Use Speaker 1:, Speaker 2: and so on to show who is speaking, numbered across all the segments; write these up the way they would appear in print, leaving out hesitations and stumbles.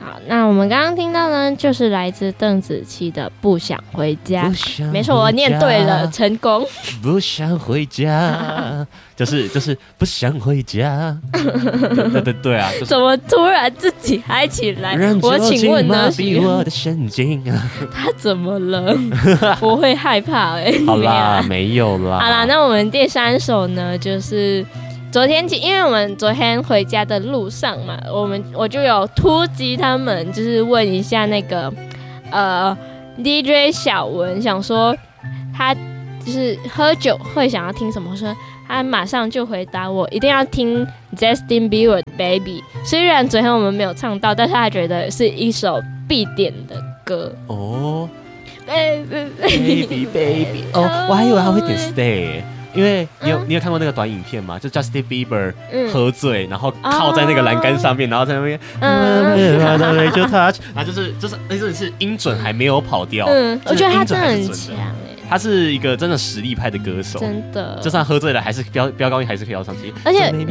Speaker 1: 好，那我们刚刚听到呢，就是来自邓紫棋的《不想回家》。没错，我念对了，成功。
Speaker 2: 不想回家，就是不想回家。对啊！
Speaker 1: 怎么突然自己嗨起来？我请问呢？
Speaker 2: 我的神经啊！
Speaker 1: 他怎么了？我会害怕
Speaker 2: 好啦，没有啦。
Speaker 1: 好啦，那我们第3首呢，就是昨天，因为我们昨天回家的路上嘛，我就有突击他们，就是问一下那个DJ 小文，想说他就是喝酒会想要听什么歌，他马上就回答我一定要听 Justin Bieber 的 Baby。虽然昨天我们没有唱到，但是他觉得是一首必点的歌哦。
Speaker 2: Baby 哦，我还以为他会点 Stay。因为你有看过那个短影片吗？就 Justin Bieber 喝醉，然后靠在那个栏杆上面，然后在那边就他，然后就是音准还没有跑掉。
Speaker 1: 我觉得他真的很强
Speaker 2: 他是一个真的实力派的歌手，
Speaker 1: 真的，
Speaker 2: 就算喝醉了，还是飙高音，还是可以飙上去。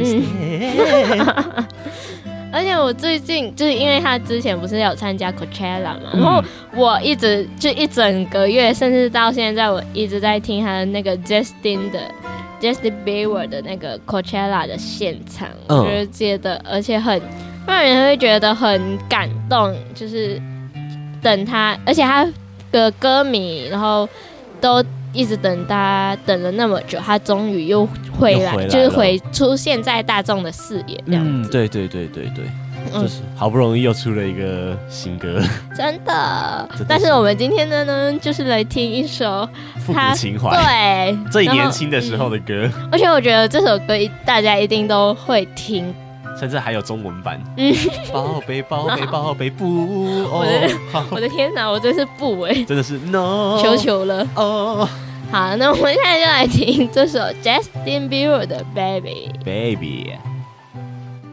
Speaker 1: 而且我最近就是因为他之前不是有参加 Coachella 嘛，然后我一直就一整个月，甚至到现在我一直在听他的那个 Justin Bieber 的那个 Coachella 的现场，我就觉得而且很让人会觉得很感动，就是等他，而且他的歌迷然后都一直等他等了那么久，他终于又回来，就是出现在大众的视野这样子。
Speaker 2: 对，就是好不容易又出了一个新歌，
Speaker 1: 真的。但是我们今天的呢，就是来听一首
Speaker 2: 复古情怀，
Speaker 1: 对，
Speaker 2: 最年轻的时候的歌。
Speaker 1: 而且我觉得这首歌大家一定都会听。
Speaker 2: 甚至还有中文版。宝贝宝贝宝贝不
Speaker 1: 我的天哪，我真是不
Speaker 2: 真的是 no
Speaker 1: 求了哦。好，那我们现在就来听这首 Justin Bieber 的 Baby。